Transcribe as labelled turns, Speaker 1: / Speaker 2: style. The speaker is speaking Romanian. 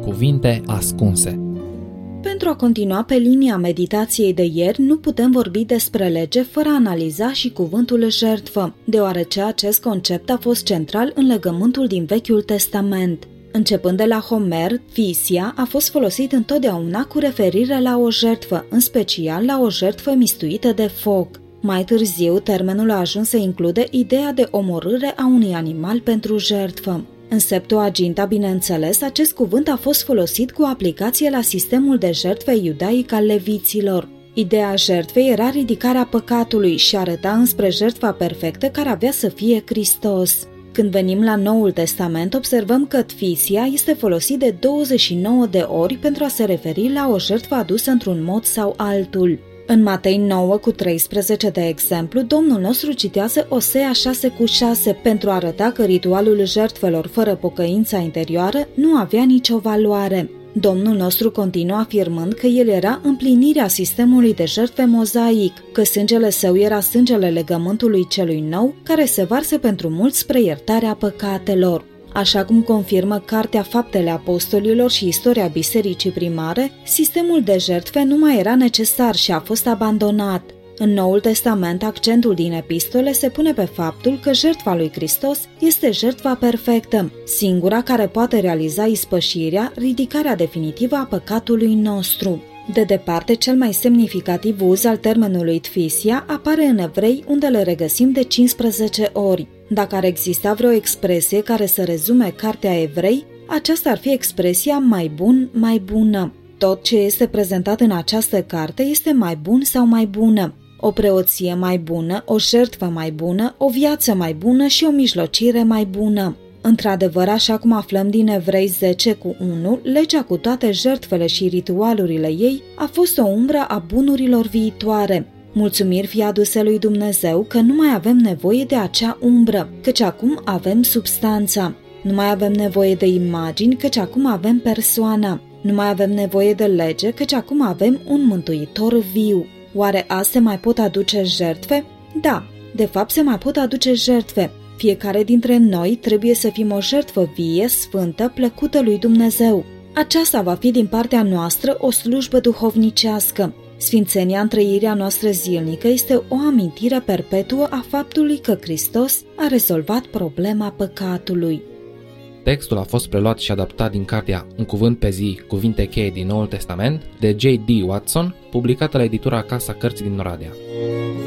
Speaker 1: Cuvinte ascunse.
Speaker 2: Pentru a continua pe linia meditației de ieri, nu putem vorbi despre lege fără a analiza și cuvântul jertfă, deoarece acest concept a fost central în legământul din Vechiul Testament. Începând de la Homer, Fisia a fost folosit întotdeauna cu referire la o jertfă, în special la o jertfă mistuită de foc. Mai târziu, termenul a ajuns să include ideea de omorâre a unui animal pentru jertfă. În Septuaginta, bineînțeles, acest cuvânt a fost folosit cu aplicație la sistemul de jertfe iudaic al leviților. Ideea jertfei era ridicarea păcatului și arăta înspre jertfa perfectă care avea să fie Hristos. Când venim la Noul Testament, observăm că tfisia este folosit de 29 de ori pentru a se referi la o jertfă adusă într-un mod sau altul. În Matei 9:13, de exemplu, Domnul nostru citează Osea 6:6 pentru a arăta că ritualul jertfelor fără pocăința interioară nu avea nicio valoare. Domnul nostru continuă afirmând că el era împlinirea sistemului de jertfe mozaic, că sângele său era sângele legământului celui nou, care se varsă pentru mulți spre iertarea păcatelor. Așa cum confirmă Cartea Faptele Apostolilor și istoria bisericii primare, sistemul de jertfe nu mai era necesar și a fost abandonat. În Noul Testament, accentul din epistole se pune pe faptul că jertfa lui Hristos este jertfa perfectă, singura care poate realiza ispășirea, ridicarea definitivă a păcatului nostru. De departe, cel mai semnificativ uz al termenului tfisia apare în Evrei, unde le regăsim de 15 ori. Dacă ar exista vreo expresie care să rezume Cartea Evrei, aceasta ar fi expresia mai bun, mai bună. Tot ce este prezentat în această carte este mai bun sau mai bună. O preoție mai bună, o jertfă mai bună, o viață mai bună și o mijlocire mai bună. Într-adevăr, așa cum aflăm din Evrei 10:1, legea cu toate jertfele și ritualurile ei a fost o umbră a bunurilor viitoare. Mulțumiri fie aduse lui Dumnezeu că nu mai avem nevoie de acea umbră, căci acum avem substanța. Nu mai avem nevoie de imagini, căci acum avem persoana. Nu mai avem nevoie de lege, căci acum avem un mântuitor viu. Oare azi se mai pot aduce jertfe? Da, de fapt se mai pot aduce jertfe. Fiecare dintre noi trebuie să fim o jertfă vie, sfântă, plăcută lui Dumnezeu. Aceasta va fi din partea noastră o slujbă duhovnicească. Sfințenia în trăirea noastră zilnică este o amintire perpetuă a faptului că Hristos a rezolvat problema păcatului.
Speaker 1: Textul a fost preluat și adaptat din cartea Un cuvânt pe zi, cuvinte cheie din Noul Testament, de J.D. Watson, publicată la editura Casa Cărții din Oradea.